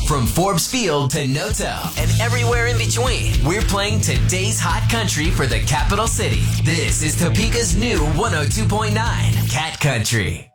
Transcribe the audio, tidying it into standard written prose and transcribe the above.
From Forbes Field to Noto and everywhere in between, we're playing today's hot country for the capital city. This is Topeka's new 102.9 Cat Country.